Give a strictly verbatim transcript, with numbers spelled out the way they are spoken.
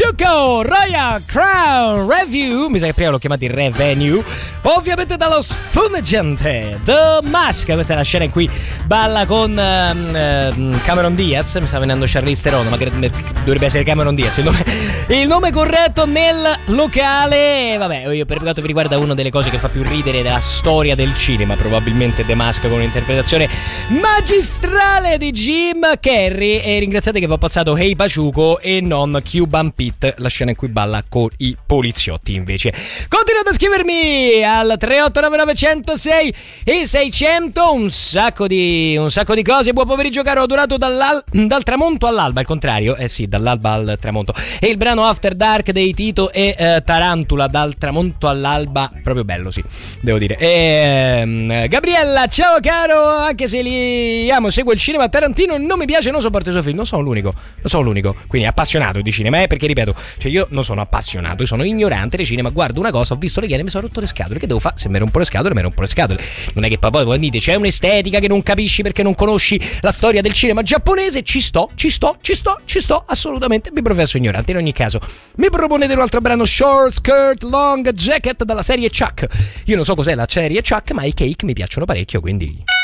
Zuko, Royal Crown Review, mi sa che prima l'ho chiamato il Revenue, ovviamente dallo sfumeggiante The Mask. Questa è la scena in cui balla con uh, uh, Cameron Diaz, mi sta venendo Charlize Theron, ma che dovrebbe essere Cameron Diaz il nome, il nome corretto nel locale. Vabbè, io per quanto mi riguarda una delle cose che fa più ridere della storia del cinema, probabilmente The Mask, con un'interpretazione magistrale di Jim Carrey. E ringraziate che vi ho passato Hey Paciuco e non Cuban Pete, la scena in cui balla con i poliziotti. Invece continuate a scrivermi al tre otto nove nove zero zero sei e seicento un sacco di un sacco di cose. Buon pomeriggio caro, durato dal tramonto all'alba, il contrario, eh sì, dall'alba al tramonto. E il brano After Dark dei Tito e eh, Tarantula, dal tramonto all'alba, proprio bello, sì, devo dire. E, um, Gabriella, ciao caro, anche se li amo, seguo il cinema, Tarantino non mi piace, non sopporto i suoi film, non sono l'unico, non sono l'unico, quindi appassionato di cinema, eh, perché ripeto, cioè io non sono appassionato, io sono ignorante di cinema, guardo una cosa, ho visto le Iene e mi sono rotto le scatole, che devo fare? Se mi rompo le scatole, mi rompo le scatole, non è che poi voi dite c'è un'estetica che non capisci perché non conosci la storia del cinema giapponese, ci sto, ci sto, ci sto, ci sto, assolutamente, mi professo ignorante. In ogni caso, mi proponete un altro brano, Short Skirt Long Jacket dalla serie Chuck. Io non so cos'è la serie Chuck, ma i cake mi piacciono parecchio, quindi